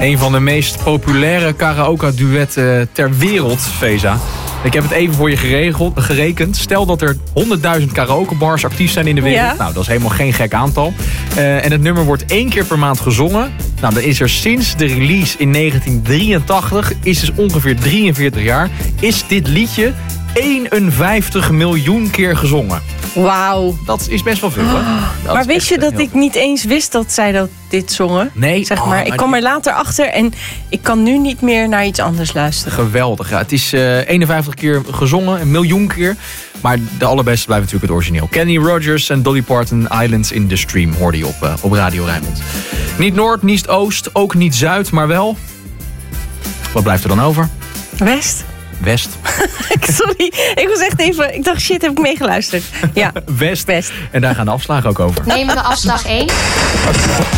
Een van de meest populaire karaoke-duetten ter wereld, Feza. Ik heb het even voor je gerekend. Stel dat er 100.000 karaokebars actief zijn in de wereld. Ja. Nou, dat is helemaal geen gek aantal. En het nummer wordt 1 keer per maand gezongen. Nou, dan is er sinds de release in 1983, is dus ongeveer 43 jaar, is dit liedje 51 miljoen keer gezongen. Wauw. Dat is best wel veel, hè? Maar wist je dat ik niet eens wist dat zij dit zongen? Nee. Zeg maar. Ik kwam er later achter en ik kan nu niet meer naar iets anders luisteren. Geweldig, ja. Het is 51 keer gezongen, 1 miljoen keer. Maar de allerbeste blijft natuurlijk het origineel. Kenny Rogers en Dolly Parton, Islands in the Stream, hoorde je op Radio Rijnmond. Niet Noord, niet Oost, ook niet Zuid, maar wel... Wat blijft er dan over? West. Sorry, ik was echt even... Ik dacht, shit, heb ik meegeluisterd. Ja. West. En daar gaan de afslagen ook over. Nemen we afslag 1.